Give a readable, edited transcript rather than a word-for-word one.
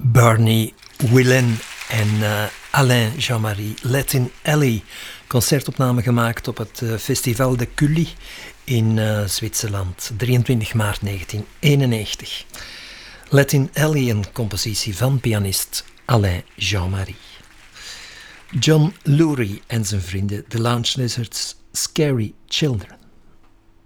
Barney Whelan en Alain Jean-Marie. Latin Alley, concertopname gemaakt op het Festival de Cully in Zwitserland, 23 maart 1991. Latin Alley, een compositie van pianist Alain Jean-Marie. John Lurie en zijn vrienden, The Lounge Lizards, Scary Children.